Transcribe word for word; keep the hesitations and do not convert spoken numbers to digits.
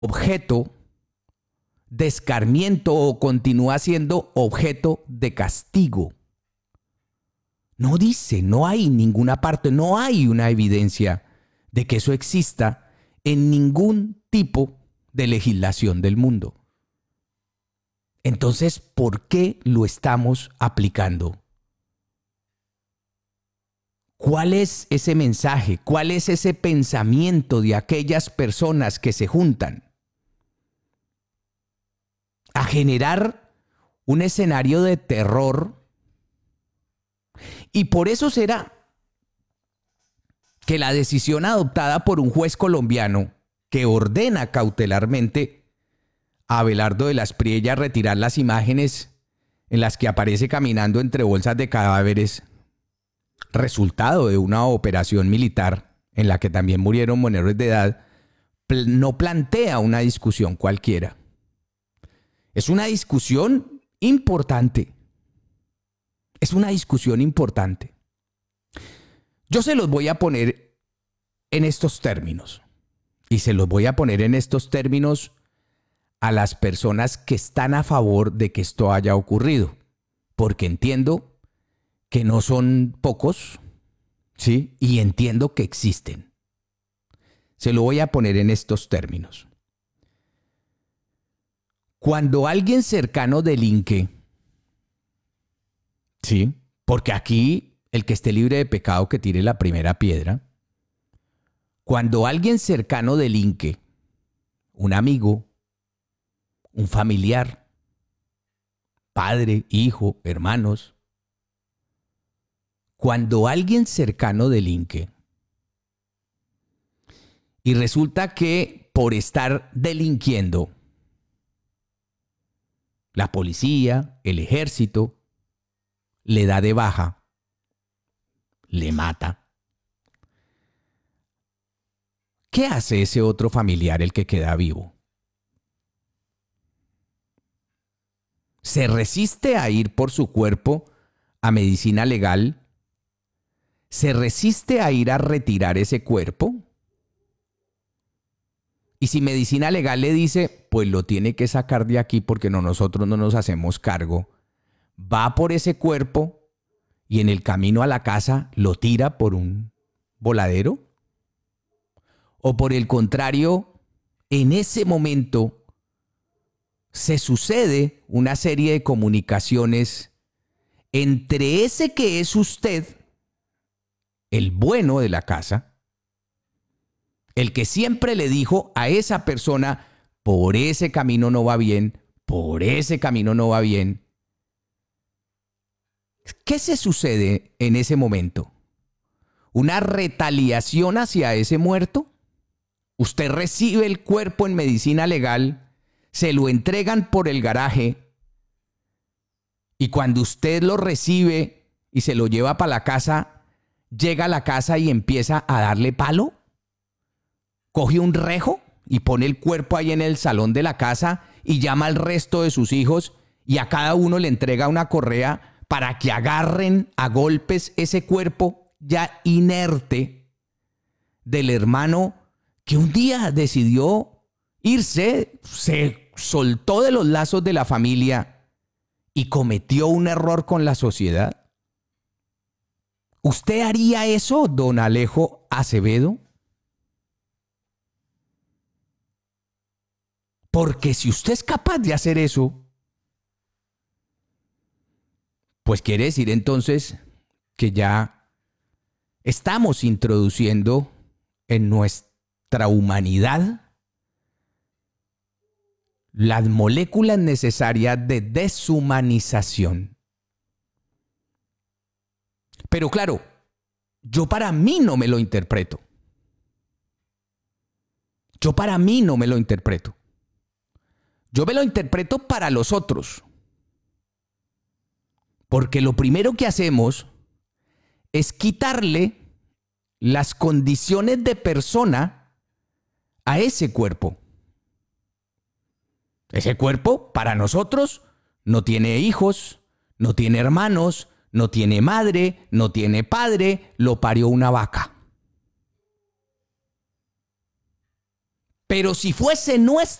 objeto de escarmiento o continúa siendo objeto de castigo. No dice, no hay ninguna parte, no hay una evidencia de que eso exista en ningún tipo de legislación del mundo. Entonces, ¿por qué lo estamos aplicando? ¿Cuál es ese mensaje? ¿Cuál es ese pensamiento de aquellas personas que se juntan a generar un escenario de terror? Y por eso será que la decisión adoptada por un juez colombiano que ordena cautelarmente a Abelardo de las Priellas retirar las imágenes en las que aparece caminando entre bolsas de cadáveres, resultado de una operación militar en la que también murieron menores de edad, no plantea una discusión cualquiera. Es una discusión importante. Es una discusión importante. Yo se los voy a poner en estos términos. Y se los voy a poner en estos términos a las personas que están a favor de que esto haya ocurrido. Porque entiendo que no son pocos, ¿sí? Y entiendo que existen. Se lo voy a poner en estos términos. Cuando alguien cercano delinque, ¿sí? Porque aquí el que esté libre de pecado que tire la primera piedra. Cuando alguien cercano delinque, un amigo, un familiar, padre, hijo, hermanos, cuando alguien cercano delinque y resulta que por estar delinquiendo, la policía, el ejército, le da de baja, le mata. ¿Qué hace ese otro familiar, el que queda vivo? ¿Se resiste a ir por su cuerpo a medicina legal? ¿Se resiste a ir a retirar ese cuerpo? Y si medicina legal le dice, pues lo tiene que sacar de aquí porque no, nosotros no nos hacemos cargo, va por ese cuerpo y en el camino a la casa lo tira por un voladero. O por el contrario, en ese momento se sucede una serie de comunicaciones entre ese que es usted, el bueno de la casa, el que siempre le dijo a esa persona, por ese camino no va bien, por ese camino no va bien. ¿Qué se sucede en ese momento? ¿Una retaliación hacia ese muerto? Usted recibe el cuerpo en medicina legal, se lo entregan por el garaje y cuando usted lo recibe y se lo lleva para la casa, llega a la casa y empieza a darle palo. Coge un rejo y pone el cuerpo ahí en el salón de la casa y llama al resto de sus hijos y a cada uno le entrega una correa para que agarren a golpes ese cuerpo ya inerte del hermano que un día decidió irse, se soltó de los lazos de la familia y cometió un error con la sociedad. ¿Usted haría eso, don Alejo Acevedo? Porque si usted es capaz de hacer eso, pues quiere decir entonces que ya estamos introduciendo en nuestra humanidad las moléculas necesarias de deshumanización. Pero claro, yo para mí no me lo interpreto. Yo para mí no me lo interpreto. Yo me lo interpreto para los otros. Porque lo primero que hacemos es quitarle las condiciones de persona a ese cuerpo. Ese cuerpo, para nosotros, no tiene hijos, no tiene hermanos, no tiene madre, no tiene padre, lo parió una vaca. Pero si fuese nuestra